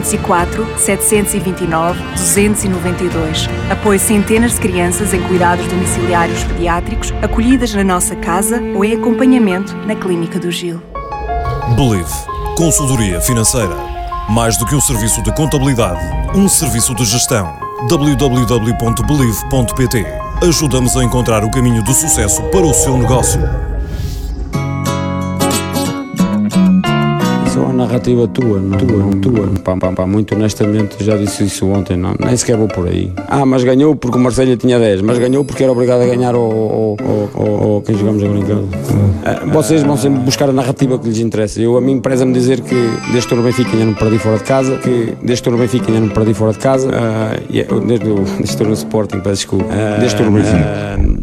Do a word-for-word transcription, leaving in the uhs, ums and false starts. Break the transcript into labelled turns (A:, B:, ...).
A: zero quatro, sete dois nove, dois nove dois. Apoie centenas de crianças em cuidados domiciliários pediátricos, acolhidas na nossa casa ou em acompanhamento na Clínica do Gil.
B: Believe. Consultoria financeira. Mais do que um serviço de contabilidade, um serviço de gestão. w w w ponto believe ponto p t. Ajuda-nos a encontrar o caminho do sucesso para o seu negócio.
C: Isso é uma narrativa tua, não tua, não tua. Pá, pá, pá, muito honestamente, já disse isso ontem, não, nem sequer vou por aí. Ah, mas ganhou porque o Marselha tinha dez, mas ganhou porque era obrigado a ganhar ao, ao, ao, ao quem jogamos a brincar. Ah, vocês vão sempre buscar a narrativa que lhes interessa. Eu, a mim, preza-me dizer que desde que estou no Benfica ainda não perdi fora de casa, que desde que estou no Benfica ainda não perdi fora de casa, ah, desde, desde que estou no Sporting, peço desculpa, ah, desde que estou no Benfica. Ah,